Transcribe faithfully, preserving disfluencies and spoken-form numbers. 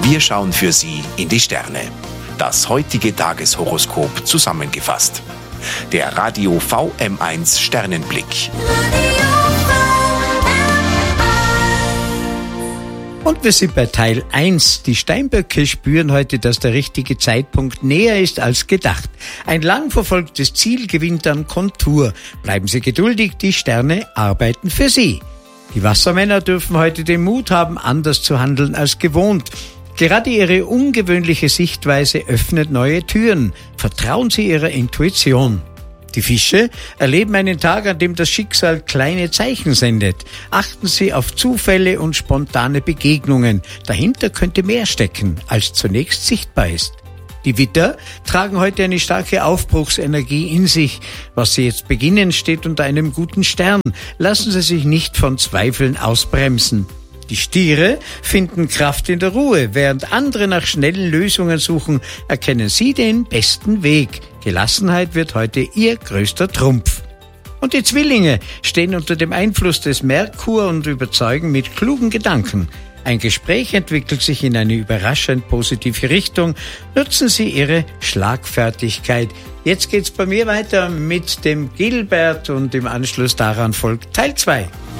Wir schauen für Sie in die Sterne. Das heutige Tageshoroskop zusammengefasst. Der Radio V M eins Sternenblick. Und wir sind bei Teil eins. Die Steinböcke spüren heute, dass der richtige Zeitpunkt näher ist als gedacht. Ein lang verfolgtes Ziel gewinnt an Kontur. Bleiben Sie geduldig, die Sterne arbeiten für Sie. Die Wassermänner dürfen heute den Mut haben, anders zu handeln als gewohnt. Gerade Ihre ungewöhnliche Sichtweise öffnet neue Türen. Vertrauen Sie Ihrer Intuition. Die Fische erleben einen Tag, an dem das Schicksal kleine Zeichen sendet. Achten Sie auf Zufälle und spontane Begegnungen. Dahinter könnte mehr stecken, als zunächst sichtbar ist. Die Widder tragen heute eine starke Aufbruchsenergie in sich. Was Sie jetzt beginnen, steht unter einem guten Stern. Lassen Sie sich nicht von Zweifeln ausbremsen. Die Stiere finden Kraft in der Ruhe. Während andere nach schnellen Lösungen suchen, erkennen Sie den besten Weg. Gelassenheit wird heute Ihr größter Trumpf. Und die Zwillinge stehen unter dem Einfluss des Merkur und überzeugen mit klugen Gedanken. Ein Gespräch entwickelt sich in eine überraschend positive Richtung. Nutzen Sie Ihre Schlagfertigkeit. Jetzt geht's bei mir weiter mit dem Gilbert und im Anschluss daran folgt Teil zwei.